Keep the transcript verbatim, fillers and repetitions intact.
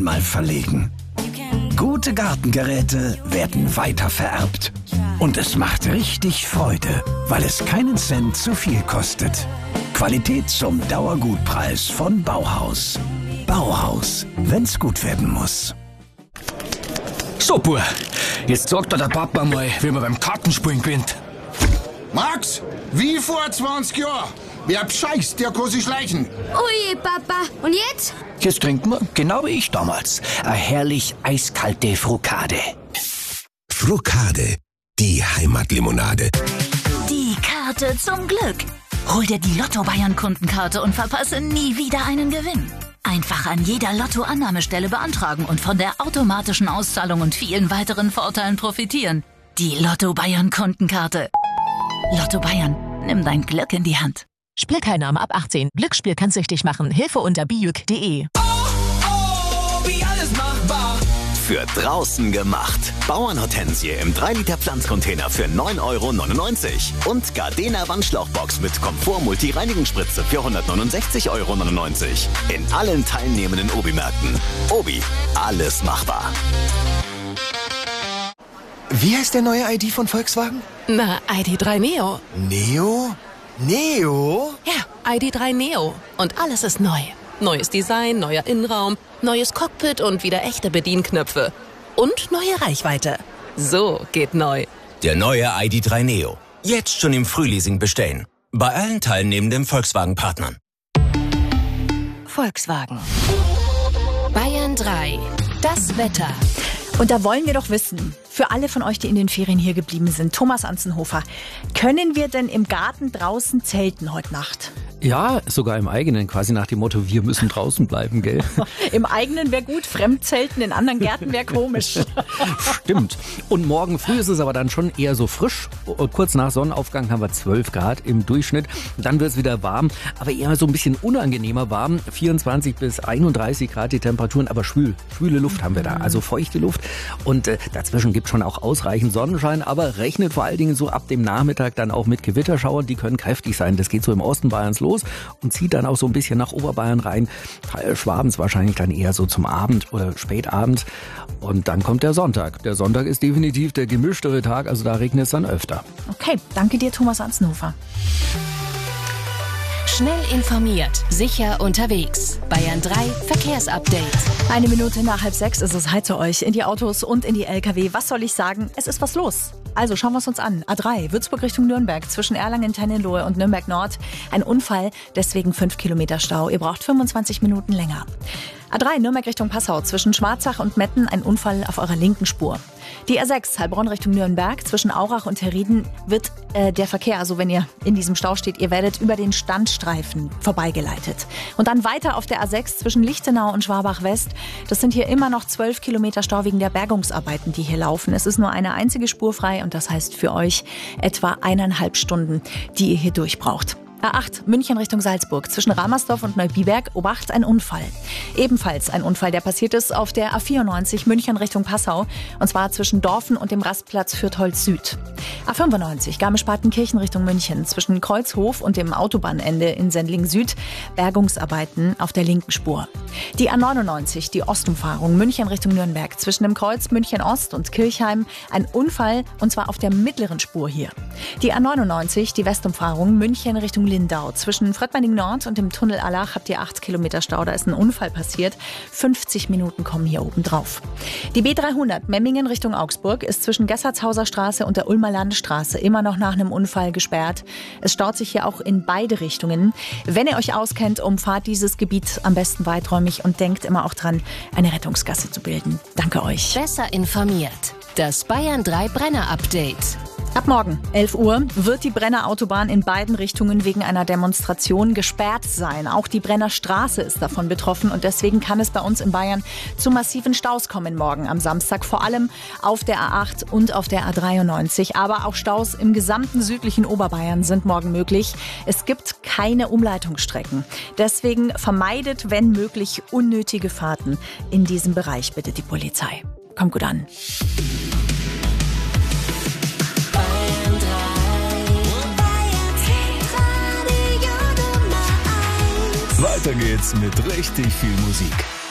einmal verlegen. Gute Gartengeräte werden weiter vererbt. Und es macht richtig Freude, weil es keinen Cent zu viel kostet. Qualität zum Dauergutpreis von Bauhaus. Bauhaus, wenn's gut werden muss. So, Bub, jetzt sagt dir der Papa mal, wie man beim Kartenspielen gewinnt. Max, wie vor zwanzig Jahren. Wer bescheißt, der kann sich schleichen. Ui, Papa. Und jetzt? Jetzt trinkt man, genau wie ich damals, eine herrlich eiskalte Frukade. Frukade, die Heimatlimonade. Die Karte zum Glück. Hol dir die Lotto-Bayern-Kundenkarte und verpasse nie wieder einen Gewinn. Einfach an jeder Lotto-Annahmestelle beantragen und von der automatischen Auszahlung und vielen weiteren Vorteilen profitieren. Die Lotto-Bayern-Kundenkarte. Lotto Bayern, nimm dein Glück in die Hand. Spielteilnahme ab achtzehn. Glücksspiel kann süchtig machen. Hilfe unter bijuk punkt de. Oh, oh, wie alles machbar. Für draußen gemacht. Bauernhortensie im drei Liter Pflanzcontainer für neun Euro neunundneunzig. Und Gardena Wandschlauchbox mit Komfort-Multi-Reinigungsspritze für hundertneunundsechzig Euro neunundneunzig. In allen teilnehmenden Obi-Märkten. Obi, alles machbar. Wie heißt der neue I D von Volkswagen? Na, I D drei Neo. Neo? Neo? Ja, I D drei Neo. Und alles ist neu. Neues Design, neuer Innenraum, neues Cockpit und wieder echte Bedienknöpfe. Und neue Reichweite. So geht neu. Der neue I D drei Neo. Jetzt schon im Frühleasing bestellen. Bei allen teilnehmenden Volkswagen-Partnern. Volkswagen. Bayern drei. Das Wetter. Und da wollen wir doch wissen, für alle von euch, die in den Ferien hier geblieben sind, Thomas Anzenhofer, können wir denn im Garten draußen zelten heute Nacht? Ja, sogar im eigenen, quasi nach dem Motto, wir müssen draußen bleiben, gell? Im eigenen wäre gut, Fremdzelten in anderen Gärten wäre komisch. Stimmt. Und morgen früh ist es aber dann schon eher so frisch. Kurz nach Sonnenaufgang haben wir zwölf Grad im Durchschnitt. Dann wird es wieder warm, aber eher so ein bisschen unangenehmer warm. vierundzwanzig bis einunddreißig Grad die Temperaturen, aber schwül. Schwüle Luft haben wir da, also feuchte Luft. Und äh, dazwischen gibt es schon auch ausreichend Sonnenschein, aber rechnet vor allen Dingen so ab dem Nachmittag dann auch mit Gewitterschauern. Die können kräftig sein. Das geht so im Osten Bayerns los und zieht dann auch so ein bisschen nach Oberbayern rein. Schwabens wahrscheinlich dann eher so zum Abend oder Spätabend. Und dann kommt der Sonntag. Der Sonntag ist definitiv der gemischtere Tag, also da regnet es dann öfter. Okay, danke dir, Thomas Anzenhofer. Schnell informiert, sicher unterwegs. Bayern drei Verkehrsupdate. Eine Minute nach halb sechs ist es. Hi zu euch in die Autos und in die L K W. Was soll ich sagen? Es ist was los. Also schauen wir es uns an. A drei, Würzburg Richtung Nürnberg, zwischen Erlangen-Tennenlohe und Nürnberg-Nord. Ein Unfall, deswegen fünf Kilometer Stau. Ihr braucht fünfundzwanzig Minuten länger. A drei, Nürnberg Richtung Passau, zwischen Schwarzach und Metten, ein Unfall auf eurer linken Spur. Die A sechs, Heilbronn Richtung Nürnberg, zwischen Aurach und Herrieden wird äh, der Verkehr, also wenn ihr in diesem Stau steht, ihr werdet über den Standstreifen vorbeigeleitet. Und dann weiter auf der A sechs zwischen Lichtenau und Schwabach-West. Das sind hier immer noch zwölf Kilometer Stau wegen der Bergungsarbeiten, die hier laufen. Es ist nur eine einzige Spur frei und das heißt für euch etwa eineinhalb Stunden, die ihr hier durchbraucht. A acht, München Richtung Salzburg, zwischen Ramersdorf und Neubiberg, Obacht, ein Unfall. Ebenfalls ein Unfall, der passiert ist auf der A vierundneunzig, München Richtung Passau, und zwar zwischen Dorfen und dem Rastplatz Fürtholz Süd. A fünfundneunzig, Garmisch-Partenkirchen Richtung München, zwischen Kreuzhof und dem Autobahnende in Sendling Süd, Bergungsarbeiten auf der linken Spur. Die A neunundneunzig, die Ostumfahrung, München Richtung Nürnberg, zwischen dem Kreuz München Ost und Kirchheim, ein Unfall, und zwar auf der mittleren Spur hier. Die A neunundneunzig, die Westumfahrung, München Richtung Lindau. Zwischen Fröttmanning Nord und dem Tunnel Allach habt ihr acht Kilometer Stau. Da ist ein Unfall passiert. fünfzig Minuten kommen hier oben drauf. Die B dreihundert Memmingen Richtung Augsburg ist zwischen Gessertshauser Straße und der Ulmer Landstraße immer noch nach einem Unfall gesperrt. Es staut sich hier auch in beide Richtungen. Wenn ihr euch auskennt, umfahrt dieses Gebiet am besten weiträumig und denkt immer auch dran, eine Rettungsgasse zu bilden. Danke euch. Besser informiert. Das Bayern drei Brenner Update. Ab morgen, elf Uhr, wird die Brenner Autobahn in beiden Richtungen wegen einer Demonstration gesperrt sein. Auch die Brenner Straße ist davon betroffen und deswegen kann es bei uns in Bayern zu massiven Staus kommen morgen am Samstag. Vor allem auf der A acht und auf der A dreiundneunzig. Aber auch Staus im gesamten südlichen Oberbayern sind morgen möglich. Es gibt keine Umleitungsstrecken. Deswegen vermeidet, wenn möglich, unnötige Fahrten in diesem Bereich, bittet die Polizei. Kommt gut an. Weiter geht's mit richtig viel Musik.